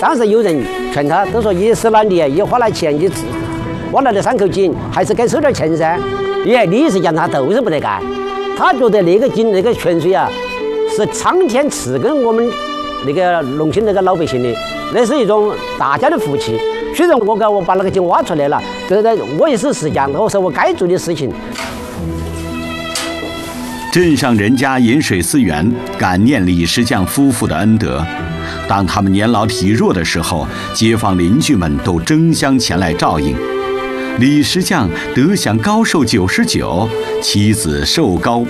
当时有人劝他，都说一时难离，一花了钱，你挖了那3口井，还是该收点钱噻。你是讲他都是不得干，他觉得那个井那个泉水啊，是苍天赐给我们那个隆兴那个老百姓的，那是一种大家的福气。虽然我把那个井挖出来了，这个我也是实讲，我说我该做的事情。 镇上人家饮水思源，感念李石匠夫妇的恩德。当他们年老体弱的时候，街坊邻居们都争相前来照应。李石匠得享高寿99，妻子寿高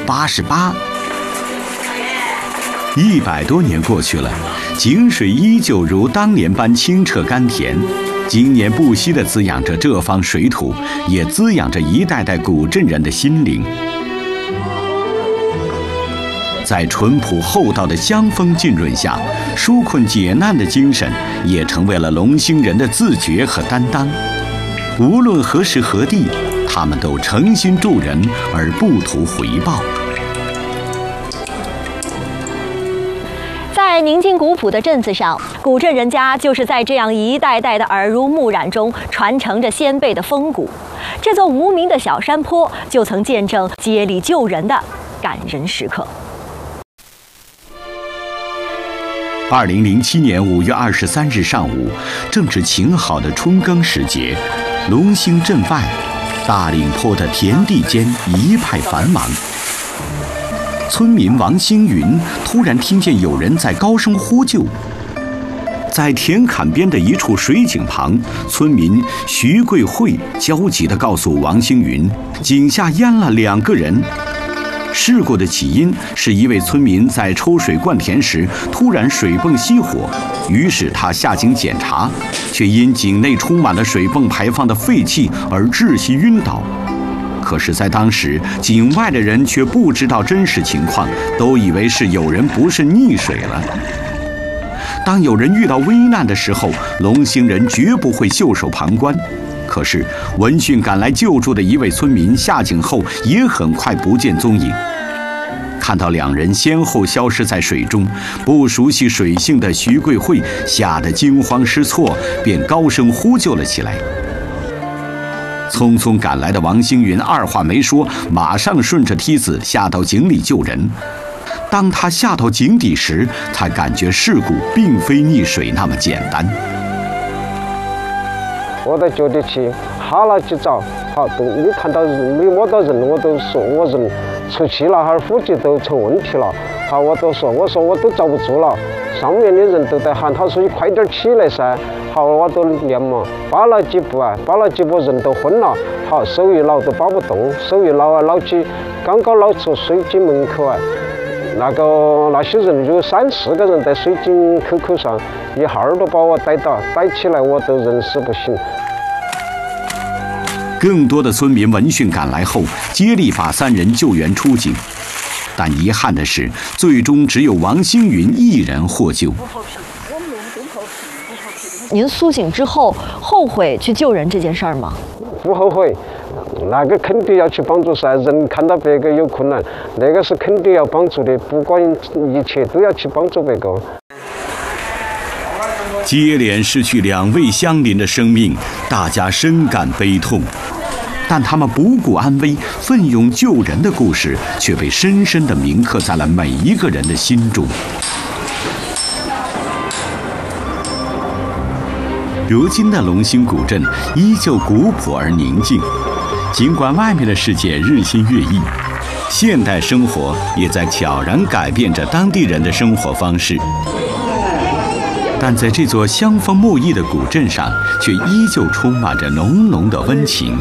88。100多年过去了，井水依旧如当年般清澈甘甜，经年不息地滋养着这方水土，也滋养着一代代古镇人的心灵。在淳朴厚道的乡风浸润下，纾困解难的精神也成为了隆兴人的自觉和担当。无论何时何地，他们都诚心助人而不图回报。 在宁静古朴的镇子上，古镇人家就是在这样一代代的耳濡目染中传承着先辈的风骨。这座无名的小山坡就曾见证接力救人的感人时刻。 2007年5月23日上午，正值晴好的春耕时节，隆兴镇外大岭坡的田地间一派繁忙。村民王星云突然听见有人在高声呼救。在田坎边的一处水井旁，村民徐桂慧焦急地告诉王星云，井下淹了2个人。事故的起因是一位村民在抽水灌田时突然水泵熄火，于是他下井检查，却因井内充满了水泵排放的废气而窒息晕倒。可是，在当时，井外的人却不知道真实情况，都以为是有人不慎溺水了。当有人遇到危难的时候，隆兴人绝不会袖手旁观。可是，闻讯赶来救助的一位村民下井后，也很快不见踪影。看到2人先后消失在水中，不熟悉水性的徐桂慧吓得惊慌失措，便高声呼救了起来。匆匆赶来的王星云二话没说，马上顺着梯子下到井里救人。当他下到井底时，才感觉事故并非溺水那么简单。 我都觉得去哈了去找，好都没看到人，没摸到人，我都说我人出去了，哈呼吸都成问题了。好，我都说我都找不住了，上面的人都在喊，他说你快点起来噻。好，我都连忙扒了几步人都昏了。好，手一捞都扒不动，手一捞起，刚刚捞出水井门口啊，那些人有3、4个人在水井口上，一下儿都把我逮起来，我都人事不省。 更多的村民闻讯赶来后，接力把3人救援出井，但遗憾的是，最终只有王星云1人获救。 您苏醒之后，后悔去救人这件事儿吗？ 不后悔，那个肯定要去帮助噻。人看到别个有困难，那个是肯定要帮助的，不管一切都要去帮助别个。 接连失去2位乡邻的生命，大家深感悲痛。但他们不顾安危、奋勇救人的故事，却被深深地铭刻在了每一个人的心中。如今的隆兴古镇依旧古朴而宁静，尽管外面的世界日新月异，现代生活也在悄然改变着当地人的生活方式。但在这座香风木艺的古镇上，却依旧充满着浓浓的温情。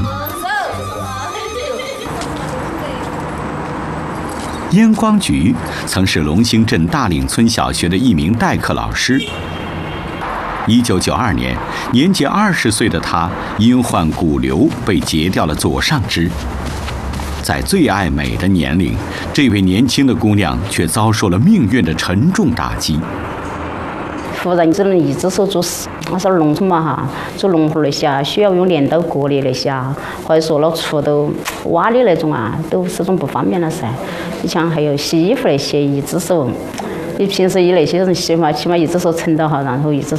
燕光菊曾是隆兴镇大岭村小学的一名代课老师。1992年，年仅20岁的他因患骨瘤被截掉了左上肢。在最爱美的年龄，这位年轻的姑娘却遭受了命运的沉重打击。 突然只能一只手做事，那时候农村嘛哈，做农活那些啊，需要用镰刀割的那些啊，或者说老锄头挖的那种啊，都始终不方便了噻。你像还有洗衣服那些，一只手。你平时以那些人洗嘛，起码一只手撑到哈，然后一只